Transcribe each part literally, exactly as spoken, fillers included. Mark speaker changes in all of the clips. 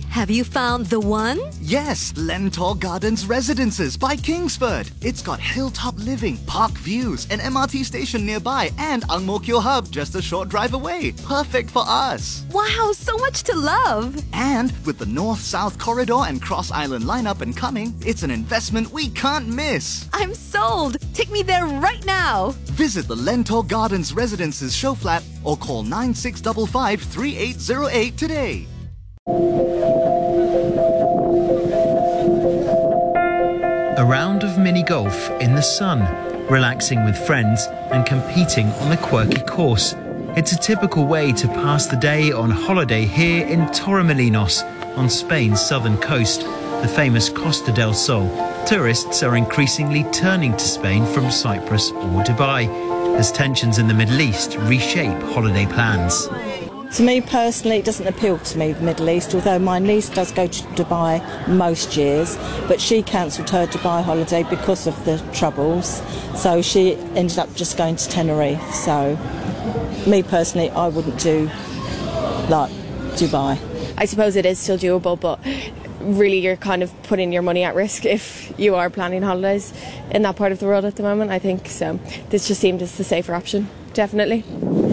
Speaker 1: have you found the one?
Speaker 2: Yes, Lentor Gardens Residences by Kingsford. It's got hilltop living, park views, an M R T station nearby, and Ang Mo Kio Hub just a short drive away. Perfect for us.
Speaker 1: Wow, so much to love.
Speaker 2: And with the North-South Corridor and Cross Island line up and coming, it's an investment we can't miss.
Speaker 1: I'm sold. Take me there right now.
Speaker 2: Visit the Lentor Gardens Residences show flat or call nine six five five, three eight zero eight today.
Speaker 3: A round of mini golf in the sun, relaxing with friends and competing on a quirky course. It's a typical way to pass the day on holiday here in Torremolinos on Spain's southern coast, the famous Costa del Sol. Tourists are increasingly turning to Spain from Cyprus or Dubai as tensions in the Middle East reshape holiday plans.
Speaker 4: To me personally, it doesn't appeal to me, the Middle East, although my niece does go to Dubai most years, but she cancelled her Dubai holiday because of the troubles, so she ended up just going to Tenerife. So, me personally, I wouldn't do, like, Dubai.
Speaker 5: I suppose it is still doable, but really you're kind of putting your money at risk if you are planning holidays in that part of the world at the moment, I think. So, this just seemed as the safer option, definitely.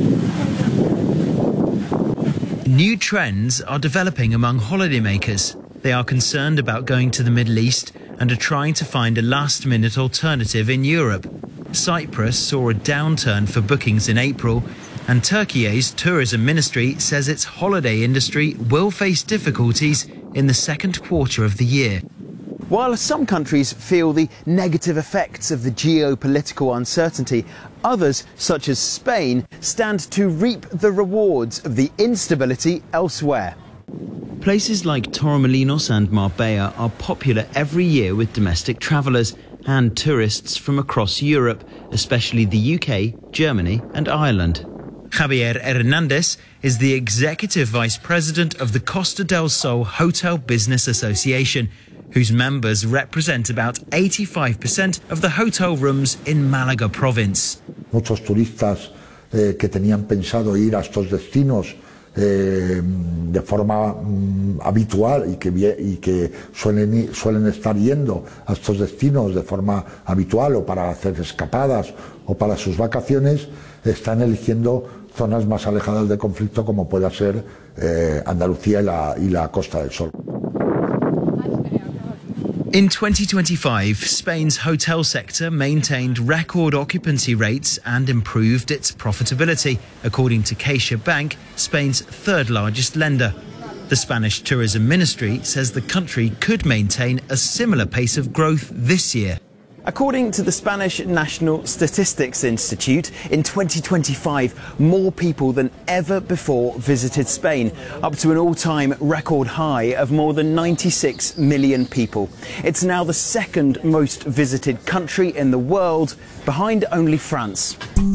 Speaker 3: New trends are developing among holidaymakers. They are concerned about going to the Middle East and are trying to find a last-minute alternative in Europe. Cyprus saw a downturn for bookings in April, and Turkey's tourism ministry says its holiday industry will face difficulties in the second quarter of the year.
Speaker 6: While some countries feel the negative effects of the geopolitical uncertainty, others, such as Spain, stand to reap the rewards of the instability elsewhere.
Speaker 3: Places like Torremolinos and Marbella are popular every year with domestic travellers and tourists from across Europe, especially the U K, Germany and Ireland. Javier Hernandez is the Executive Vice President of the Costa del Sol Hotel Business Association, whose members represent about eighty-five percent of the hotel rooms in Malaga province.
Speaker 7: Muchos turistas eh, que tenían pensado ir a estos destinos eh, de forma mm, habitual y que, y que suelen, suelen estar yendo a estos destinos de forma habitual o para hacer escapadas o para sus vacaciones, están eligiendo zonas más alejadas del conflicto como pueda ser eh, Andalucía y la, y la Costa del Sol.
Speaker 3: In twenty twenty-five, Spain's hotel sector maintained record occupancy rates and improved its profitability, according to CaixaBank, Spain's third largest lender. The Spanish Tourism Ministry says the country could maintain a similar pace of growth this year.
Speaker 6: According to the Spanish National Statistics Institute, in twenty twenty-five, more people than ever before visited Spain, up to an all-time record high of more than ninety-six million people. It's now the second most visited country in the world, behind only France.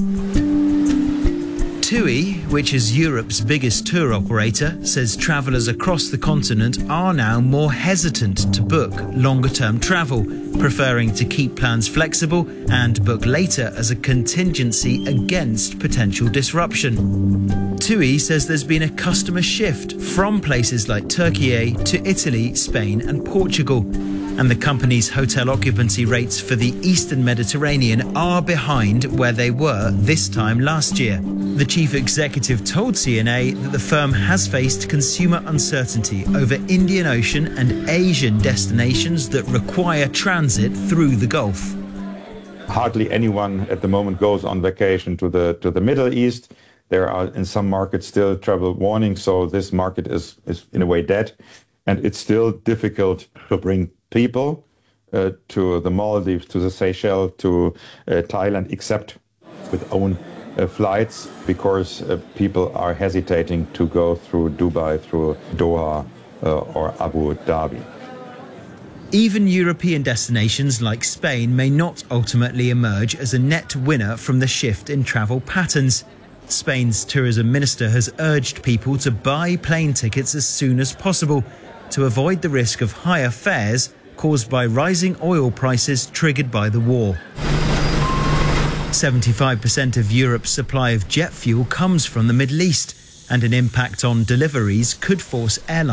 Speaker 3: TUI, which is Europe's biggest tour operator, says travellers across the continent are now more hesitant to book longer-term travel, preferring to keep plans flexible and book later as a contingency against potential disruption. TUI says there's been a customer shift from places like Turkey to Italy, Spain and Portugal, and the company's hotel occupancy rates for the Eastern Mediterranean are behind where they were this time last year. The chief executive told C N A that the firm has faced consumer uncertainty over Indian Ocean and Asian destinations that require transit through the Gulf.
Speaker 8: Hardly anyone at the moment goes on vacation to the to the Middle East. There are in some markets still travel warnings, so this market is, is in a way dead. And it's still difficult to bring people uh, to the Maldives, to the Seychelles, to uh, Thailand, except with own uh, flights, because uh, people are hesitating to go through Dubai, through Doha uh, or Abu Dhabi.
Speaker 3: Even European destinations like Spain may not ultimately emerge as a net winner from the shift in travel patterns. Spain's tourism minister has urged people to buy plane tickets as soon as possible to avoid the risk of higher fares caused by rising oil prices triggered by the war. seventy-five percent of Europe's supply of jet fuel comes from the Middle East, and an impact on deliveries could force airlines